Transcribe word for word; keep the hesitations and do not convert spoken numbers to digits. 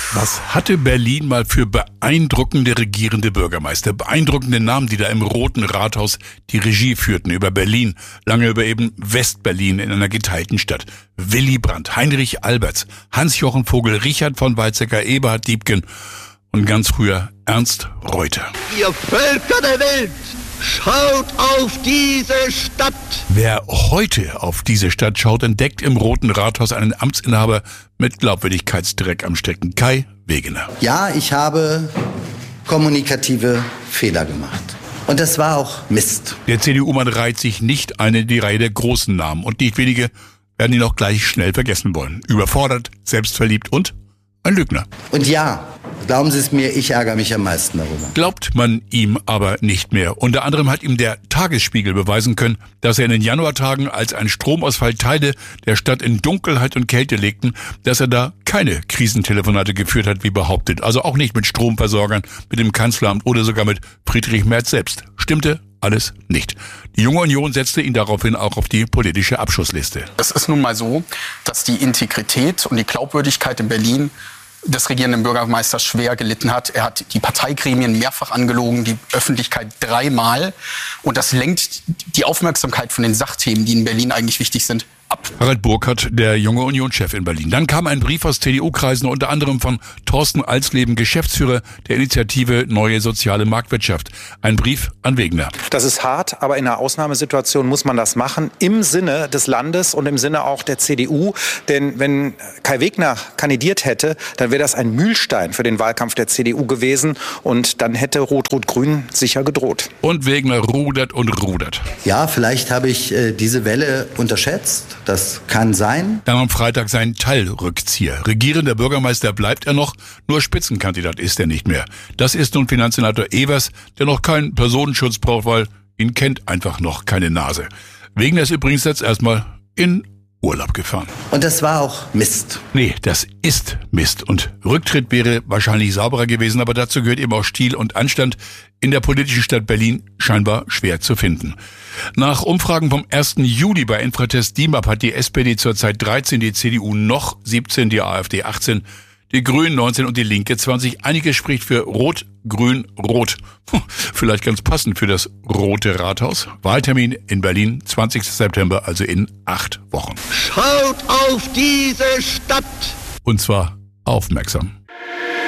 Was hatte Berlin mal für beeindruckende regierende Bürgermeister? Beeindruckende Namen, die da im Roten Rathaus die Regie führten über Berlin, lange über eben West-Berlin in einer geteilten Stadt. Willy Brandt, Heinrich Alberts, Hans-Jochen Vogel, Richard von Weizsäcker, Eberhard Diepgen und ganz früher Ernst Reuter. Ihr Völker der Welt, schaut auf diese Stadt! Wer heute auf diese Stadt schaut, entdeckt im Roten Rathaus einen Amtsinhaber mit Glaubwürdigkeitsdreck am Stecken. Kai Wegener. Ja, ich habe kommunikative Fehler gemacht. Und das war auch Mist. Der C D U-Mann reiht sich nicht ein in die Reihe der großen Namen. Und nicht wenige werden ihn auch gleich schnell vergessen wollen. Überfordert, selbstverliebt und ein Lügner. Und ja, glauben Sie es mir, ich ärgere mich am meisten darüber. Glaubt man ihm aber nicht mehr. Unter anderem hat ihm der Tagesspiegel beweisen können, dass er in den Januartagen, als ein Stromausfall Teile der Stadt in Dunkelheit und Kälte legten, dass er da keine Krisentelefonate geführt hat, wie behauptet. Also auch nicht mit Stromversorgern, mit dem Kanzleramt oder sogar mit Friedrich Merz selbst. Stimmte alles nicht. Die Junge Union setzte ihn daraufhin auch auf die politische Abschussliste. Es ist nun mal so, dass die Integrität und die Glaubwürdigkeit in Berlin des regierenden Bürgermeisters schwer gelitten hat. Er hat die Parteigremien mehrfach angelogen, die Öffentlichkeit dreimal. Und das lenkt die Aufmerksamkeit von den Sachthemen, die in Berlin eigentlich wichtig sind, ab. Harald Burkhardt, der Junge Union-Chef in Berlin. Dann kam ein Brief aus C D U-Kreisen, unter anderem von Thorsten Alsleben, Geschäftsführer der Initiative Neue Soziale Marktwirtschaft. Ein Brief an Wegener. Das ist hart, aber in einer Ausnahmesituation muss man das machen, im Sinne des Landes und im Sinne auch der C D U. Denn wenn Kai Wegener kandidiert hätte, dann wäre das ein Mühlstein für den Wahlkampf der C D U gewesen. Und dann hätte Rot-Rot-Grün sicher gedroht. Und Wegener rudert und rudert. Ja, vielleicht habe ich äh, diese Welle unterschätzt. Das kann sein. Dann am Freitag sein Teilrückzieher. Regierender Bürgermeister bleibt er noch, nur Spitzenkandidat ist er nicht mehr. Das ist nun Finanzsenator Evers, der noch keinen Personenschutz braucht, weil ihn kennt einfach noch keine Nase. Wegener ist übrigens jetzt erstmal in Urlaub gefahren. Und das war auch Mist. Nee, das ist Mist. Und Rücktritt wäre wahrscheinlich sauberer gewesen, aber dazu gehört eben auch Stil und Anstand. In der politischen Stadt Berlin scheinbar schwer zu finden. Nach Umfragen vom ersten Juli bei Infratest D I M A P hat die S P D zurzeit dreizehn, die C D U noch siebzehn, die AfD achtzehn, die Grünen neunzehn und die Linke zwanzig. Einiges spricht für Rot, Grün, Rot. Vielleicht ganz passend für das Rote Rathaus. Wahltermin in Berlin, zwanzigsten September, also in acht Wochen. Schaut auf diese Stadt! Und zwar aufmerksam.